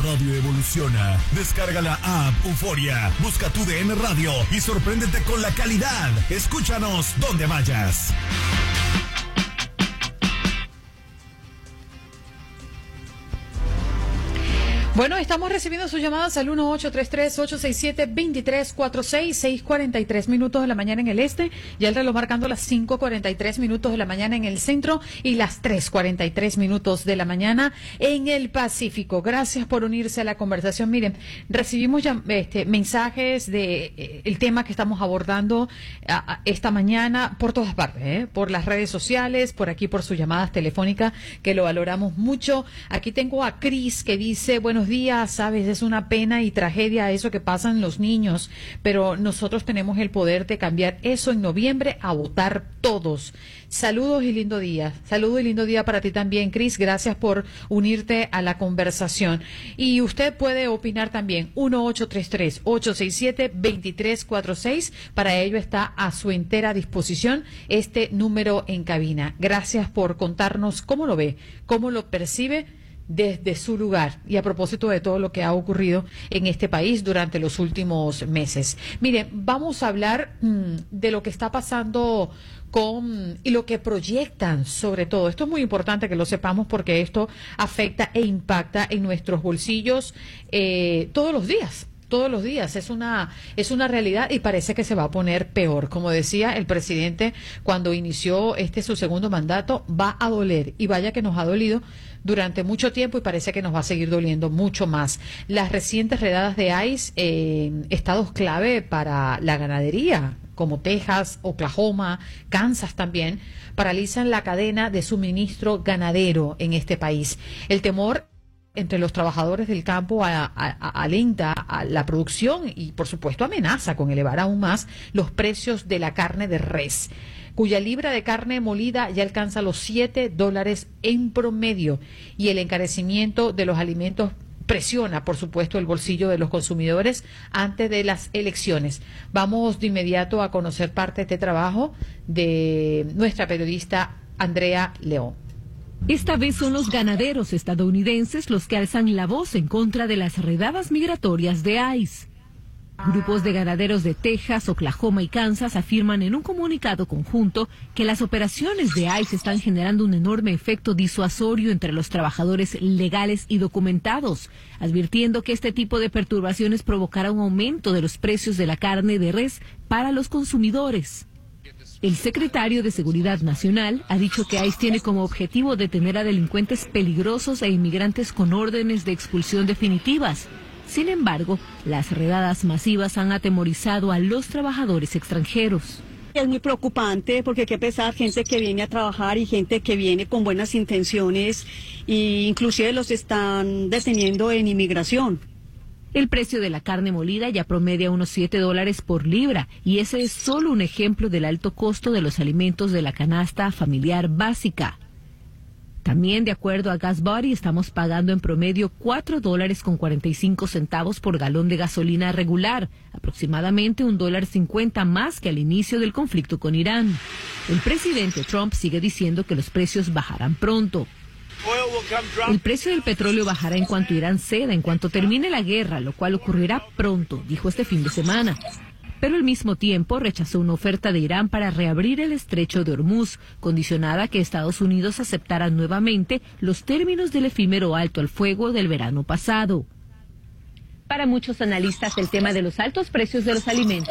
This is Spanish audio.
radio evoluciona. Descarga la app Euforia, busca tu DN Radio y sorpréndete con la calidad. Escúchanos donde vayas. Bueno, estamos recibiendo sus llamadas al 1833-867-2346, 6:43 minutos de la mañana en el este, ya el reloj marcando las 5:43 minutos de la mañana en el centro y las 3:43 minutos de la mañana en el Pacífico. Gracias por unirse a la conversación. Miren, recibimos ya mensajes de el tema que estamos abordando esta mañana por todas partes, por las redes sociales, por aquí por sus llamadas telefónicas, que lo valoramos mucho. Aquí tengo a Cris que dice, buenos días, sabes, es una pena y tragedia eso que pasan los niños, pero nosotros tenemos el poder de cambiar eso en noviembre a votar todos. Saludos y lindo día. Saludos y lindo día para ti también, Cris. Gracias por unirte a la conversación. Y usted puede opinar también, 1833-867-2346. Para ello está a su entera disposición este número en cabina. Gracias por contarnos cómo lo ve, cómo lo percibe desde su lugar y a propósito de todo lo que ha ocurrido en este país durante los últimos meses. Miren, vamos a hablar de lo que está pasando y lo que proyectan sobre todo. Esto es muy importante que lo sepamos porque esto afecta e impacta en nuestros bolsillos todos los días. Todos los días es una realidad y parece que se va a poner peor. Como decía el presidente cuando inició su segundo mandato, va a doler y vaya que nos ha dolido durante mucho tiempo y parece que nos va a seguir doliendo mucho más. Las recientes redadas de ICE en estados clave para la ganadería, como Texas, Oklahoma, Kansas también, paralizan la cadena de suministro ganadero en este país. El temor entre los trabajadores del campo alenta a la producción y, por supuesto, amenaza con elevar aún más los precios de la carne de res, cuya libra de carne molida ya alcanza los $7 en promedio, y el encarecimiento de los alimentos presiona, por supuesto, el bolsillo de los consumidores antes de las elecciones. Vamos de inmediato a conocer parte de este trabajo de nuestra periodista Andrea León. Esta vez son los ganaderos estadounidenses los que alzan la voz en contra de las redadas migratorias de ICE. Grupos de ganaderos de Texas, Oklahoma y Kansas afirman en un comunicado conjunto que las operaciones de ICE están generando un enorme efecto disuasorio entre los trabajadores legales y documentados, advirtiendo que este tipo de perturbaciones provocará un aumento de los precios de la carne de res para los consumidores. El secretario de Seguridad Nacional ha dicho que ICE tiene como objetivo detener a delincuentes peligrosos e inmigrantes con órdenes de expulsión definitivas. Sin embargo, las redadas masivas han atemorizado a los trabajadores extranjeros. Es muy preocupante porque hay que pensar gente que viene a trabajar y gente que viene con buenas intenciones e inclusive los están deteniendo en inmigración. El precio de la carne molida ya promedia unos $7 por libra y ese es solo un ejemplo del alto costo de los alimentos de la canasta familiar básica. También, de acuerdo a GasBuddy, estamos pagando en promedio $4.45 por galón de gasolina regular, aproximadamente $1.50 más que al inicio del conflicto con Irán. El presidente Trump sigue diciendo que los precios bajarán pronto. El precio del petróleo bajará en cuanto Irán ceda, en cuanto termine la guerra, lo cual ocurrirá pronto, dijo este fin de semana. Pero al mismo tiempo rechazó una oferta de Irán para reabrir el estrecho de Hormuz, condicionada a que Estados Unidos aceptara nuevamente los términos del efímero alto al fuego del verano pasado. Para muchos analistas, el tema de los altos precios de los alimentos